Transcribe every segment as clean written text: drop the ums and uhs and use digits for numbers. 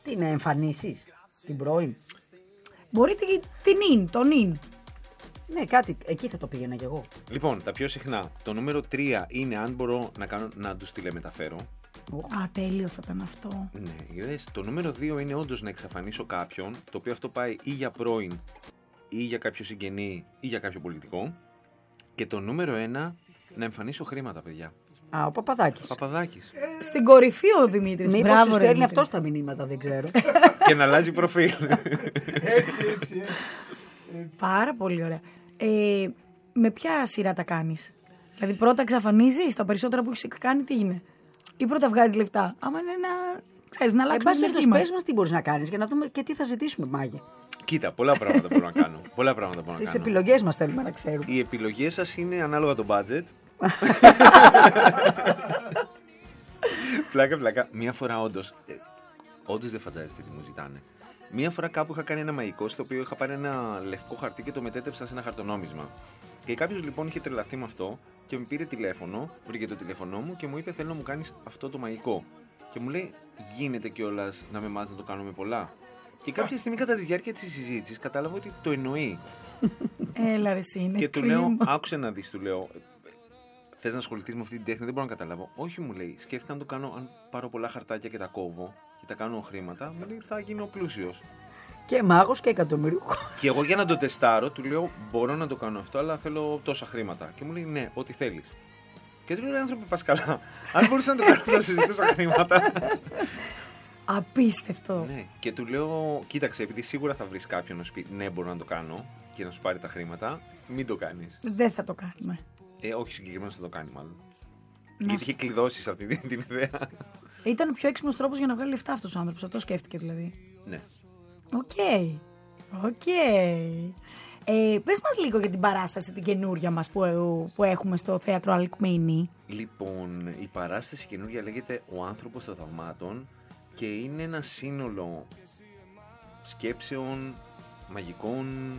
Τι να εμφανίσεις, την πρώην. Μπορεί τον νυν. Ναι, κάτι εκεί θα το πήγαινα κι εγώ. Λοιπόν, τα πιο συχνά. Το νούμερο 3 είναι αν μπορώ να του τηλεμεταφέρω. Α, τέλειο θα ήταν αυτό. Ναι, είδες. Το νούμερο 2 είναι όντως να εξαφανίσω κάποιον, το οποίο αυτό πάει ή για πρώην, ή για κάποιο συγγενή, ή για κάποιο πολιτικό. Και το νούμερο 1, να εμφανίσω χρήματα, παιδιά. Α, ο Παπαδάκης. Παπαδάκης. Στην κορυφή ο Δημήτρης. Μήπως Μπράβο, σου ρε, στέλνει Δημήτρη. αυτός τα μηνύματα, δεν ξέρω. Και να αλλάζει προφίλ. Έτσι. Πάρα πολύ ωραία. Με ποια σειρά τα κάνεις? Δηλαδή πρώτα εξαφανίζεις, τα περισσότερα που έχεις κάνει τι είναι? Ή πρώτα βγάζεις λεφτά? Άμα είναι να αλλάξουμε την αρχή μας. Πες μας τι μπορείς να κάνεις για να δούμε και τι θα ζητήσουμε, Μάγε. Κοίτα, πολλά πράγματα μπορώ να κάνω. Τις επιλογές μας θέλουμε να ξέρουμε. Οι επιλογές σας είναι ανάλογα το budget. Πλάκα. Μία φορά όντως δεν φαντάζεστε τι μου ζητάνε. Μία φορά κάπου είχα κάνει ένα μαγικό, στο οποίο είχα πάρει ένα λευκό χαρτί και το μετέτρεψα σε ένα χαρτονόμισμα. Και κάποιος λοιπόν είχε τρελαθεί με αυτό και με πήρε τηλέφωνο, βρήκε το τηλέφωνό μου και μου είπε: θέλω να μου κάνεις αυτό το μαγικό. Και μου λέει: γίνεται κιόλας να με μάθεις να το κάνουμε πολλά? Και κάποια στιγμή κατά τη διάρκεια της συζήτησης κατάλαβα ότι το εννοεί. Έλα ρε εσύ, είναι Και του κρίμα. λέω: άκουσε να δεις, του λέω. Θες να ασχοληθείς με αυτή την τέχνη? Δεν μπορώ να καταλάβω. Όχι, μου λέει. Σκέφτηκα να το κάνω, αν πάρω πολλά χαρτάκια και τα κόβω και τα κάνω χρήματα, μου λέει θα γίνω πλούσιος. Και μάγος και εκατομμυριούχο. Και εγώ για να το τεστάρω, του λέω: μπορώ να το κάνω αυτό, αλλά θέλω τόσα χρήματα. Και μου λέει: ναι, ό,τι θέλεις. Και του λέω: άνθρωποι, πας καλά. Αν μπορούσα να το κάνω, θα σου ζητούσα χρήματα. Απίστευτο. Ναι. Και του λέω: κοίταξε, επειδή σίγουρα θα βρεις κάποιον να σου πει: ναι, μπορώ να το κάνω και να σου πάρει τα χρήματα, μην το κάνεις. Δεν θα το κάνουμε. Όχι συγκεκριμένως θα το κάνει, μάλλον. Γιατί είχε κλειδώσει σε αυτή την ιδέα. Ήταν ο πιο έξυπνος τρόπος για να βγάλει λεφτά αυτός ο άνθρωπος. Αυτό σκέφτηκε δηλαδή. Ναι. Οκ. Πες μας λίγο για την παράσταση την καινούρια μας που έχουμε στο θέατρο Αλκμίνη. Λοιπόν, η παράσταση καινούρια λέγεται «Ο άνθρωπος των θαυμάτων» και είναι ένα σύνολο σκέψεων, μαγικών,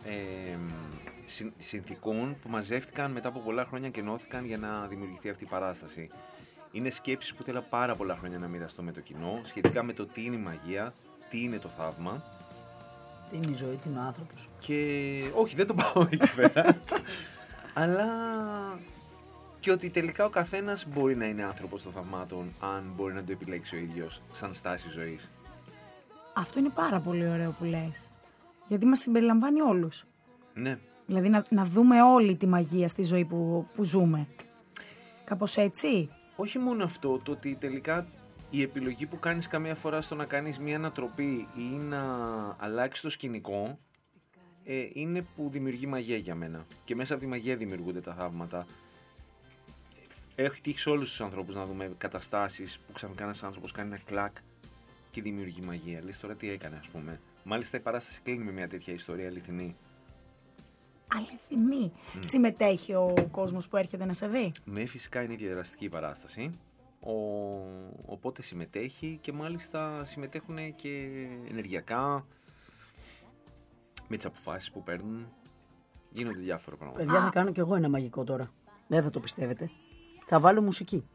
συνθηκών που μαζεύτηκαν μετά από πολλά χρόνια και ενώθηκαν για να δημιουργηθεί αυτή η παράσταση. Είναι σκέψεις που θέλω πάρα πολλά χρόνια να μοιραστώ με το κοινό, σχετικά με το τι είναι η μαγεία, τι είναι το θαύμα. Τι είναι η ζωή, τι είναι ο άνθρωπος. Και όχι, δεν το πάω εκεί πέρα. Αλλά και ότι τελικά ο καθένας μπορεί να είναι άνθρωπος των θαυμάτων, αν μπορεί να το επιλέξει ο ίδιος σαν στάση ζωής. Αυτό είναι πάρα πολύ ωραίο που λες. Γιατί μας συμπεριλαμβάνει όλους. Ναι. Δηλαδή να δούμε όλη τη μαγεία στη ζωή που ζούμε. Κάπως έτσι. Όχι μόνο αυτό, το ότι τελικά η επιλογή που κάνεις καμία φορά στο να κάνεις μια ανατροπή ή να αλλάξεις το σκηνικό είναι που δημιουργεί μαγεία για μένα. Και μέσα από τη μαγεία δημιουργούνται τα θαύματα. Έχει τύχει σε όλους τους ανθρώπους να δούμε καταστάσεις που ξαφνικά ένας άνθρωπος κάνει ένα κλακ και δημιουργεί μαγεία. Λες τώρα τι έκανε, ας πούμε. Μάλιστα η παράσταση κλείνει με μια τέτοια ιστορία αληθινή. Αληθινή. Συμμετέχει ο κόσμος που έρχεται να σε δει. Ναι, φυσικά είναι διαδραστική η παράσταση. Οπότε συμμετέχει και μάλιστα συμμετέχουν και ενεργειακά με τις αποφάσεις που παίρνουν. Γίνονται διάφορα πράγματα. Παιδιά, θα κάνω κι εγώ ένα μαγικό τώρα. Δεν θα το πιστεύετε. Θα βάλω μουσική.